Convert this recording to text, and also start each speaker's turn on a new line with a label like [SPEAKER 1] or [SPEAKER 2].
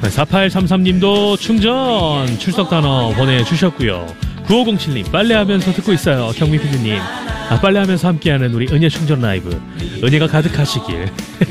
[SPEAKER 1] 4833님도 충전 출석 단어 보내주셨고요. 9507님 빨래하면서 듣고 있어요. 경미 PD님 빨래하면서 함께하는 우리 은혜 충전 라이브, 은혜가 가득하시길